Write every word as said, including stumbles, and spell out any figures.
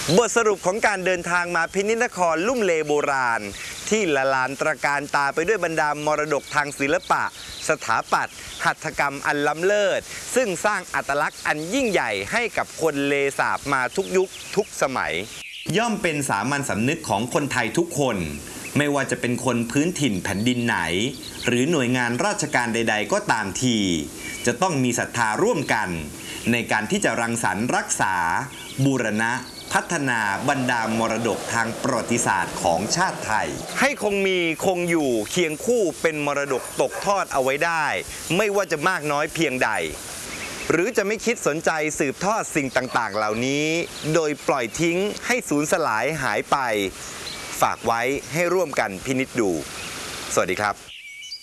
บทสรุปของการเดินทางมาพินิจนครลุ่มเลโบราณที่ละลานตระการตาไปด้วยบรรดามรดกทางศิลปะสถาปัตย์หัตถกรรมอันล้ำเลิศซึ่งสร้างอัตลักษณ์อันยิ่งใหญ่ให้กับคนเลสาบมาทุกยุคทุกสมัยย่อมเป็นสามัญสำนึกของคนไทยทุกคนไม่ว่าจะเป็นคนพื้นถิ่นแผ่นดินไหนหรือหน่วยงานราชการใดๆก็ตามทีจะต้องมีศรัทธาร่วมกันในการที่จะรังสรรค์รักษาบูรณะพัฒนาบรรดามรดกทางประวัติศาสตร์ของชาติไทยให้คงมีคงอยู่เคียงคู่เป็นมรดกตกทอดเอาไว้ได้ไม่ว่าจะมากน้อยเพียงใดหรือจะไม่คิดสนใจสืบทอดสิ่งต่างๆเหล่านี้โดยปล่อยทิ้งให้สูญสลายหายไปฝากไว้ให้ร่วมกันพินิจดูสวัสดีครับ